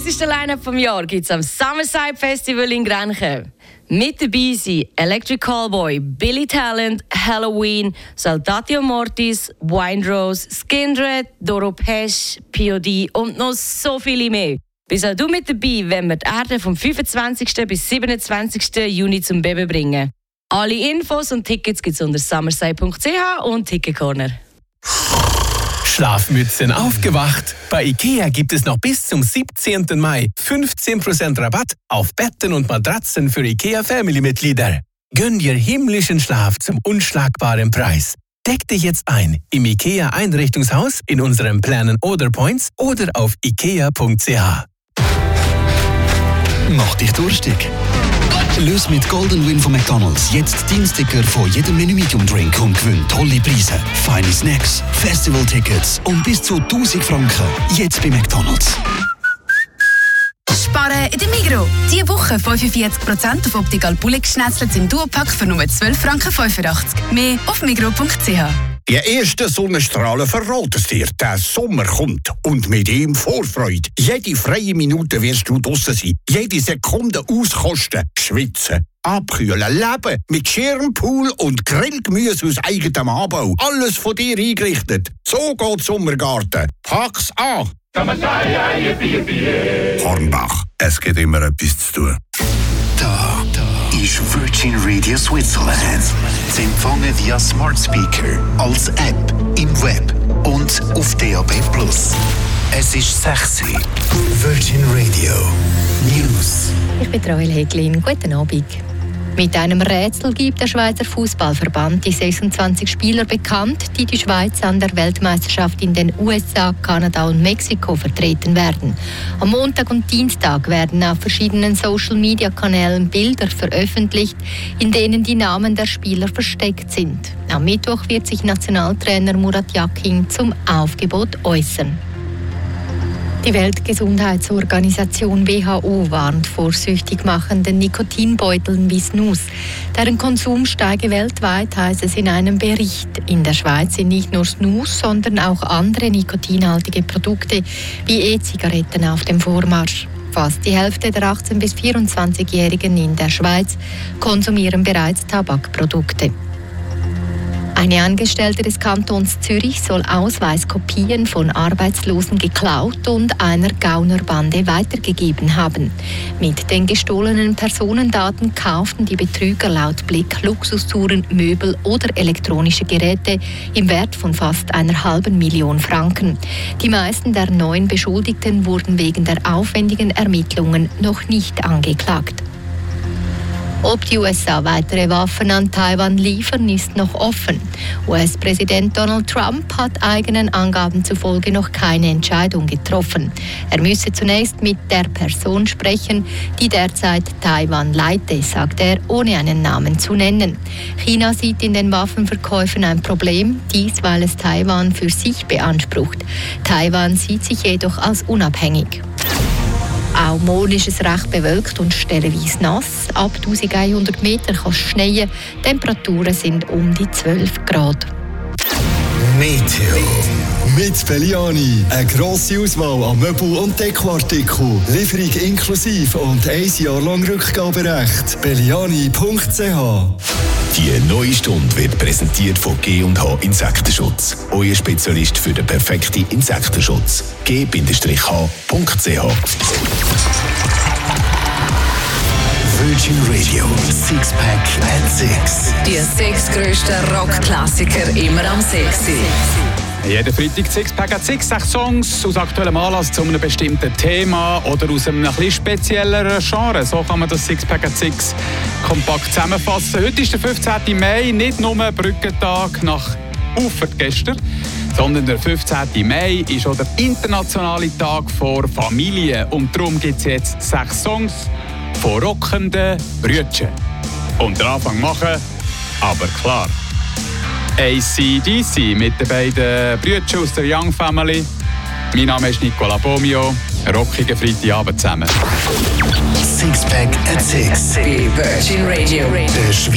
heißeste Line-Up vom Jahr gibt es am Summerside Festival in Grenchen. Mit dabei sind Electric Callboy, Billy Talent, Halloween, Saltatio Mortis, Windrose, Skindred, Doro Pesch, POD und noch so viele mehr. Bist auch du mit dabei, wenn wir die Erde vom 25. bis 27. Juni zum Beben bringen. Alle Infos und Tickets gibt es unter summerside.ch und Ticketcorner. Schlafmützen aufgewacht. Bei IKEA gibt es noch bis zum 17. Mai 15% Rabatt auf Betten und Matratzen für IKEA Family-Mitglieder. Gönn dir himmlischen Schlaf zum unschlagbaren Preis. Deck dich jetzt ein im IKEA Einrichtungshaus, in unseren Planen oder Points oder auf ikea.ch. Mach dich durstig. Löse mit Golden Win von McDonald's jetzt deinen Sticker von jedem Menü Medium Drink und gewinn tolle Preise, feine Snacks, Festival-Tickets und bis zu 1000 Franken. Jetzt bei McDonald's. Sparen in der Migros. Diese Woche 45% auf Optical Bullig Schnetzlets im Duopack für nur 12,85 Franken. Mehr auf migros.ch. Die ersten Sonnenstrahlen verraten es dir. Der Sommer kommt und mit ihm Vorfreude. Jede freie Minute wirst du draussen sein. Jede Sekunde auskosten, schwitzen, abkühlen, leben mit Schirm, Pool und Grillgemüse aus eigenem Anbau. Alles von dir eingerichtet. So geht Sommergarten. Pack's an! Hornbach, es gibt immer etwas zu tun. Da ist Virgin Radio Switzerland. Sie empfangen via Smart Speaker, als App, im Web und auf DAB+. Es ist 6 Uhr. Virgin Radio News. Ich bin Rael Heglin. Guten Abend. Mit einem Rätsel gibt der Schweizer Fußballverband die 26 Spieler bekannt, die die Schweiz an der Weltmeisterschaft in den USA, Kanada und Mexiko vertreten werden. Am Montag und Dienstag werden auf verschiedenen Social-Media-Kanälen Bilder veröffentlicht, in denen die Namen der Spieler versteckt sind. Am Mittwoch wird sich Nationaltrainer Murat Yakin zum Aufgebot äußern. Die Weltgesundheitsorganisation WHO warnt vor süchtig machenden Nikotinbeuteln wie Snus. Deren Konsum steige weltweit, heißt es in einem Bericht. In der Schweiz sind nicht nur Snus, sondern auch andere nikotinhaltige Produkte wie E-Zigaretten auf dem Vormarsch. Fast die Hälfte der 18- bis 24-Jährigen in der Schweiz konsumieren bereits Tabakprodukte. Eine Angestellte des Kantons Zürich soll Ausweiskopien von Arbeitslosen geklaut und einer Gaunerbande weitergegeben haben. Mit den gestohlenen Personendaten kauften die Betrüger laut Blick Luxustouren, Möbel oder elektronische Geräte im Wert von fast 500.000 Franken. Die meisten der 9 Beschuldigten wurden wegen der aufwendigen Ermittlungen noch nicht angeklagt. Ob die USA weitere Waffen an Taiwan liefern, ist noch offen. US-Präsident Donald Trump hat eigenen Angaben zufolge noch keine Entscheidung getroffen. Er müsse zunächst mit der Person sprechen, die derzeit Taiwan leite, sagt er, ohne einen Namen zu nennen. China sieht in den Waffenverkäufen ein Problem, dies weil es Taiwan für sich beansprucht. Taiwan sieht sich jedoch als unabhängig. Auch morgen ist es recht bewölkt und stellenweise nass. Ab 1100 Meter kann es schneien. Temperaturen sind um die 12 Grad. Meteo. Mit Belliani. Eine grosse Auswahl an Möbel- und Dekoartikeln. Lieferung inklusive und 1 Jahr lang Rückgaberecht. Belliani.ch. Die neue Stunde wird präsentiert von G&H Insektenschutz. Euer Spezialist für den perfekten Insektenschutz. G-H.ch. Virgin Radio. Sixpack at 6. Die 6 grössten Rockklassiker immer am 6. Jeden Freitag Sixpack at 6, 6 Songs aus aktuellem Anlass zu einem bestimmten Thema oder aus einem etwas spezielleren Genre. So kann man das Sixpack at 6 kompakt zusammenfassen. Heute ist der 15. Mai, nicht nur Brückentag nach Ufert gestern, sondern der 15. Mai ist auch der internationale Tag vor Familie. Und darum gibt es jetzt 6 Songs von rockenden Brüdchen. Und den Anfang machen, aber klar. AC/DC mit den beiden Brüdern aus der Young Family. Mein Name ist Nicola Bomio. Rockigen Freitagabend zusammen. Sixpack at 6. Bei Virgin Radio.